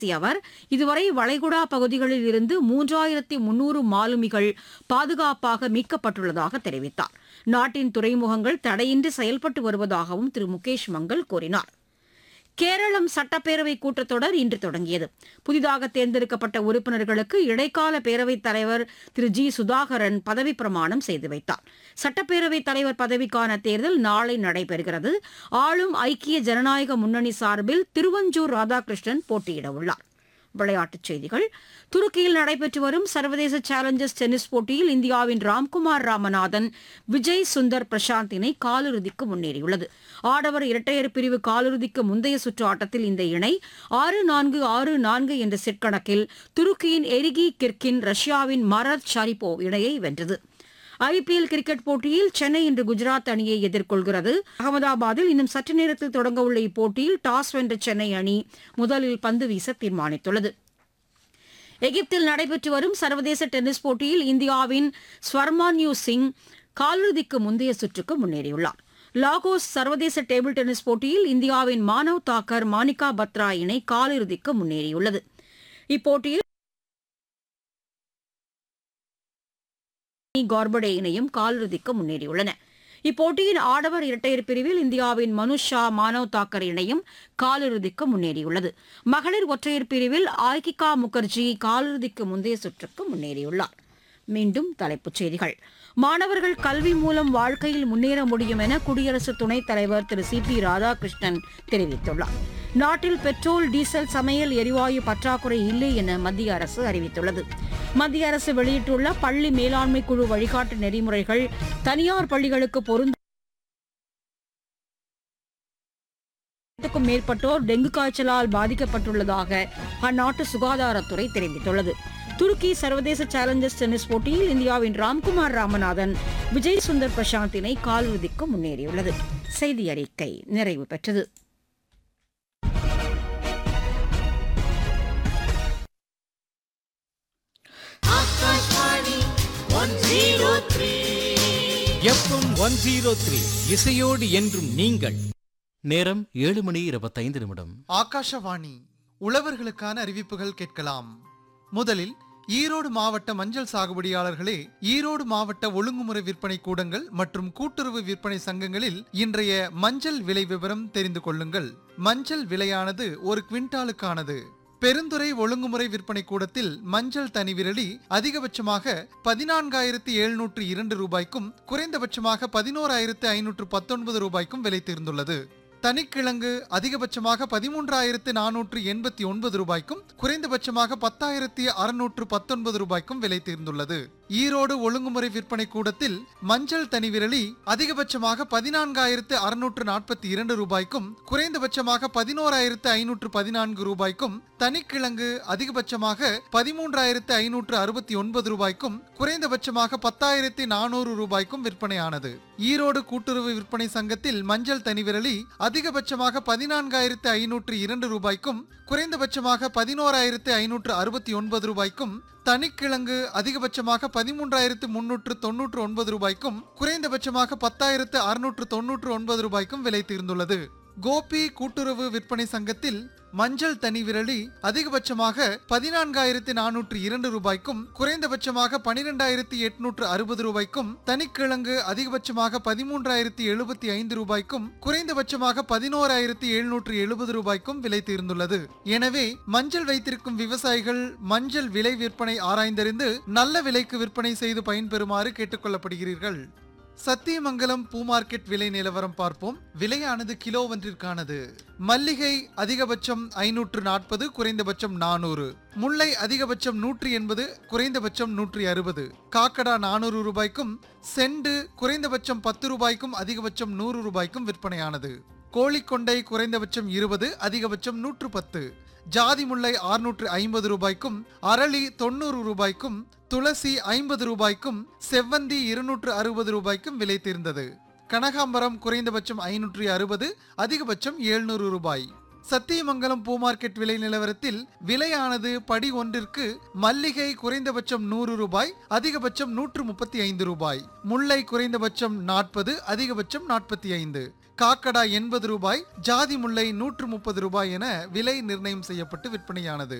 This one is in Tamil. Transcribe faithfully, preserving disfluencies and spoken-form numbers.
அவர் இதுவரை வளைகுடா பகுதிகளில் இருந்து மூன்றாயிரத்தி முன்னூறு மாலுமிகள் பாதுகாப்பாக மீட்கப்பட்டுள்ளதாக தெரிவித்தார். நாட்டின் துறைமுகங்கள் தடையின்றி செயல்பட்டு வருவதாகவும் திரு முகேஷ் மங்கல் கூறினார். கேரளம் சட்டப்பேரவை கூட்டத்தொடர் இன்று தொடங்கியது. புதிதாக தேர்ந்தெடுக்கப்பட்ட உறுப்பினர்களுக்கு இடைக்கால பேரவைத் தலைவர் திரு ஜி சுதாகரன் பதவிப் பிரமாணம் செய்து வைத்தார். சட்டப்பேரவைத் தலைவர் பதவிக்கான தேர்தல் நாளை நடைபெறுகிறது. ஆளும் ஐக்கிய ஜனநாயக முன்னணி சார்பில் திருவஞ்சூர் ராதாகிருஷ்ணன் போட்டியிடவுள்ளார். விளையாட்டுச் செய்திகள். துருக்கியில் நடைபெற்று வரும் சர்வதேச சேலஞ்சர்ஸ் டென்னிஸ் போட்டியில் இந்தியாவின் ராம்குமார் ராமநாதன் விஜய் சுந்தர் பிரசாந்த் இணை காலிறுதிக்கு முன்னேறியுள்ளது. ஆடவர் இரட்டையர் பிரிவு காலிறுதிக்கு முந்தைய சுற்று ஆட்டத்தில் இந்த இணை ஆறு நான்கு ஆறு நான்கு என்ற செட் கணக்கில் துருக்கியின் எரிகி கிர்கின் ரஷ்யாவின் மரத் ஷரிபோவ் இணையை வென்றது. ஐபிஎல் கிரிக்கெட் போட்டியில் சென்னை இன்று குஜராத் அணியை எதிர்கொள்கிறது. அகமதாபாத்தில் இன்னும் சற்று நேரத்தில் தொடங்கவுள்ள இப்போட்டியில் டாஸ் வென்ற சென்னை அணி முதலில் பந்து வீச தீர்மானித்துள்ளது. எகிப்தில் நடைபெற்று வரும் சர்வதேச டென்னிஸ் போட்டியில் இந்தியாவின் ஸ்வர்மான்யூ சிங் காலிறுதிக்கு முந்தைய சுற்றுக்கு முன்னேறியுள்ளார். லாகோஸ் சர்வதேச டேபிள் டென்னிஸ் போட்டியில் இந்தியாவின் மானவ் தாக்கர் மானிகா பத்ரா இணை காலிறுதிக்கு முன்னேறியுள்ளது. இப்போட்டியில் கார்படே இணையும் காலிறுதிக்கு முன்னேறியுள்ளன. இப்போட்டியின் ஆடவர் இரட்டையர் பிரிவில் இந்தியாவின் மனுஷ் ஷா மானவ் தாக்கர் இணையும் காலிறுதிக்கு முன்னேறியுள்ளது. மகளிர் ஒற்றையர் பிரிவில் ஆய்கிகா முகர்ஜி காலிறுதிக்கு முந்தைய சுற்றுக்கு முன்னேறியுள்ளார். மீண்டும் தலைப்புச் செய்திகள். மாணவர்கள் கல்வி மூலம் வாழ்க்கையில் முன்னேற முடியும் என குடியரசு துணைத் தலைவர் திரு சி பி ராதாகிருஷ்ணன் தெரிவித்துள்ளார். நாட்டில் பெட்ரோல், டீசல், சமையல் எரிவாயு பற்றாக்குறை இல்லை என மத்திய அரசு அறிவித்துள்ளது. மத்திய அரசு வெளியிட்டுள்ள பள்ளி மேலாண்மை குழு வழிகாட்டு நெறிமுறைகள் தனியார் பள்ளிகளுக்கு பொருந்தும். மேற்பட்டோர் டெங்கு காய்ச்சலால் பாதிக்கப்பட்டுள்ளதாக அந்நாட்டு சுகாதாரத்துறை தெரிவித்துள்ளது. துருக்கி சர்வதேச சேலஞ்சர்ஸ் டென்னிஸ் போட்டியில் இந்தியாவின் ராம்குமார் ராமநாதன் விஜய் சுந்தர் பிரசாந்த் இணை காலிறுதிக்கு முன்னேறியுள்ளது. செய்தி அறிக்கை நிறைவு பெற்றது. இசையோடு என்றும் நீங்கள். நேரம் ஏழு மணி இருபத்தைந்து நிமிடம். ஆகாஷவாணி உழவர்களுக்கான அறிவிப்புகள் கேட்கலாம். முதலில் ஈரோடு மாவட்ட மஞ்சள் சாகுபடியாளர்களே, ஈரோடு மாவட்ட ஒழுங்குமுறை விற்பனை கூடங்கள் மற்றும் கூட்டுறவு விற்பனை சங்கங்களில் இன்றைய மஞ்சள் விலை விவரம் தெரிந்து கொள்ளுங்கள். மஞ்சள் விலையானது ஒரு குவிண்டாலுக்கானது. பெருந்துறை ஒழுங்குமுறை விற்பனை கூடத்தில் மஞ்சள் தனி விரலி அதிகபட்சமாக பதினான்காயிரத்தி எழுநூற்று இரண்டு ரூபாய்க்கும் குறைந்தபட்சமாக பதினோராயிரத்து ஐநூற்று பத்தொன்பது ரூபாய்க்கும் விலை தீர்ந்துள்ளது. தனிக்கிழங்கு அதிகபட்சமாக பதிமூன்றாயிரத்து நானூற்று எண்பத்தி ஒன்பது ரூபாய்க்கும் குறைந்தபட்சமாக பத்தாயிரத்தி அறுநூற்று பத்தொன்பது ரூபாய்க்கும் விலை தீர்ந்துள்ளது. ஈரோடு ஒழுங்குமுறை விற்பனை கூடத்தில் மஞ்சள் தனி விரலி அதிகபட்சமாக பதினான்காயிரத்து அறுநூற்று நாற்பத்தி இரண்டு ரூபாய்க்கும் குறைந்தபட்சமாக பதினோராயிரத்து ஐநூற்று பதினான்கு ரூபாய்க்கும், தனிக்கிழங்கு அதிகபட்சமாக பதிமூன்றாயிரத்து ஐநூற்று அறுபத்தி ஒன்பது ரூபாய்க்கும் குறைந்தபட்சமாக பத்தாயிரத்தி நானூறு ரூபாய்க்கும் விற்பனையானது. ஈரோடு கூட்டுறவு விற்பனை சங்கத்தில் மஞ்சள் தனி விரலி அதிகபட்சமாக பதினான்காயிரத்து ஐநூற்று இரண்டு ரூபாய்க்கும் குறைந்தபட்சமாக பதினோராயிரத்து ஐநூற்று அறுபத்தி ஒன்பது ரூபாய்க்கும், தனிக்கிழங்கு அதிகபட்சமாக பதிமூன்றாயிரத்து முன்னூற்று தொன்னூற்று ஒன்பது ரூபாய்க்கும் குறைந்தபட்சமாக பத்தாயிரத்து அறுநூற்று தொன்னூற்று ஒன்பது ரூபாய்க்கும் விலை தீர்ந்துள்ளது. கோபி கூட்டுறவு விற்பனை சங்கத்தில் மஞ்சள் தனி விரலி அதிகபட்சமாக பதினான்காயிரத்தி நானூற்று இரண்டு ரூபாய்க்கும் குறைந்தபட்சமாக பனிரெண்டாயிரத்தி எட்நூற்று அறுபது ரூபாய்க்கும், தனிக்கிழங்கு அதிகபட்சமாக பதிமூன்றாயிரத்தி எழுபத்தி ஐந்து ரூபாய்க்கும் குறைந்தபட்சமாக பதினோராயிரத்தி எழுநூற்று எழுபது ரூபாய்க்கும் விலை தீர்ந்துள்ளது. எனவே மஞ்சள் வைத்திருக்கும் விவசாயிகள் மஞ்சள் விலை விற்பனை ஆராய்ந்தறிந்து நல்ல விலைக்கு விற்பனை செய்து பயன்பெறுமாறு கேட்டுக்கொள்ளப்படுகிறீர்கள். சத்தியமங்கலம் பூ மார்க்கெட் விலை நிலவரம் பார்ப்போம். விலையானது கிலோ ஒன்றிற்கானது. மல்லிகை அதிகபட்சம் ஐநூற்று நாற்பது, குறைந்தபட்சம் நானூறு. முல்லை அதிகபட்சம் நூற்றி எண்பது, குறைந்தபட்சம் நூற்றி அறுபது. காக்கடா நானூறு ரூபாய்க்கும், செண்டு குறைந்தபட்சம் பத்து ரூபாய்க்கும் அதிகபட்சம் நூறு ரூபாய்க்கும் விற்பனையானது. கோழிக்கொண்டை குறைந்தபட்சம் இருபது, அதிகபட்சம் நூற்று பத்து. ஜாதி முல்லை அறுநூற்று ஐம்பது ரூபாய்க்கும், அரளி தொண்ணூறு ரூபாய்க்கும், துளசி ஐம்பது ரூபாய்க்கும், செவ்வந்தி இருநூற்று அறுபது ரூபாய்க்கும் விலை தீர்ந்தது. கனகாம்பரம் குறைந்தபட்சம் ஐநூற்று அறுபது, அதிகபட்சம் எழுநூறு ரூபாய். சத்தியமங்கலம் பூ மார்க்கெட் விலை நிலவரத்தில் விலையானது படி ஒன்றிற்கு மல்லிகை குறைந்தபட்சம் நூறு ரூபாய், அதிகபட்சம் நூற்று முப்பத்தி ஐந்து ரூபாய். முல்லை குறைந்தபட்சம் நாற்பது, அதிகபட்சம் நாற்பத்தி ஐந்து. காக்கடா எண்பது ரூபாய், ஜாதி முல்லை நூற்று முப்பது ரூபாய் என விலை நிர்ணயம் செய்யப்பட்டு விற்பனையானது.